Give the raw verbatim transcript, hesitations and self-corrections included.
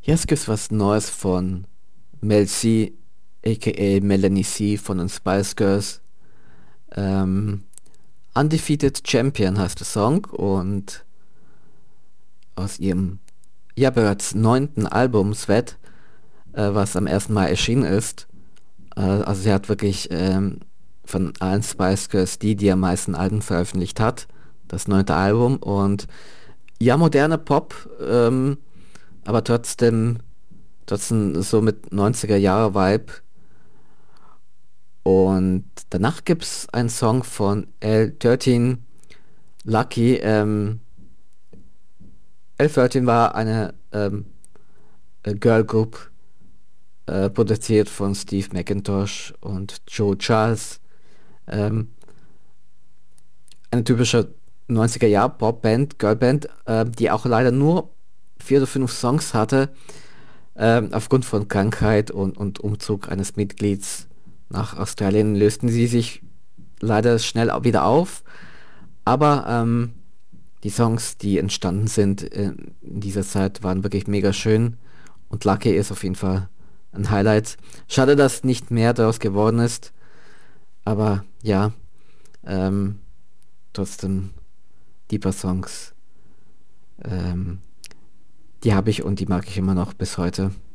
Jetzt gibt's was Neues von Mel C, aka Melanie C von den Spice Girls. Ähm, Undefeated Champion heißt der Song und aus ihrem ja bereits neunten Album Sweat, äh, was am ersten Mai erschienen ist. Äh, also sie hat wirklich ähm, von allen Spice Girls die, die am meisten Alben veröffentlicht hat. Das neunte Album und ja, moderne Pop, ähm, aber trotzdem, trotzdem so mit neunziger Jahre Vibe. Und danach gibt es einen Song von L dreizehn Lucky. Ähm, L dreizehn war eine ähm, äh, Girl Group, äh, produziert von Steve McIntosh und Joe Charles. Ähm, eine typische neunziger Jahre Popband, Girlband, äh, die auch leider nur vier oder fünf Songs hatte, ähm, aufgrund von Krankheit und, und Umzug eines Mitglieds nach Australien lösten sie sich leider schnell au- wieder auf. Aber ähm, die Songs, die entstanden sind in dieser Zeit, waren wirklich mega schön. Und Lucky ist auf jeden Fall ein Highlight. Schade, dass nicht mehr daraus geworden ist. Aber ja, ähm, trotzdem die paar Songs, ähm, die habe ich und die mag ich immer noch bis heute.